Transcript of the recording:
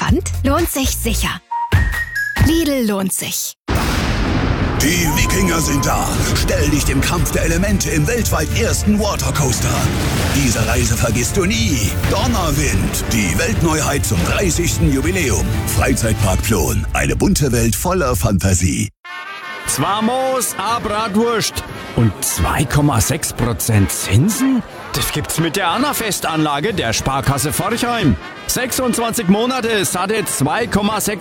entspannt? Lohnt sich sicher. Lidl lohnt sich. Die Wikinger sind da. Stell dich dem Kampf der Elemente im weltweit ersten Watercoaster. Diese Reise vergisst du nie. Donnerwind, die Weltneuheit zum 30. Jubiläum. Freizeitpark Plon, eine bunte Welt voller Fantasie. 2 Moos, a Bratwurst und 2,6% Zinsen? Das gibt's mit der Annafest-Anlage der Sparkasse Forchheim. 26 Monate, satte 2,6